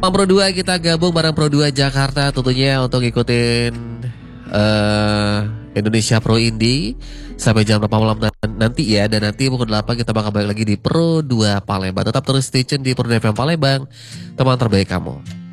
Pro 2 kita gabung bareng Pro 2 Jakarta tentunya untuk ngikutin Indonesia Pro Indie sampai jam 8 malam nanti ya. Dan nanti pukul 8 kita bakal balik lagi di Pro 2 Palembang. Tetap terus stay tune di Pro 2 FM Palembang, teman terbaik kamu.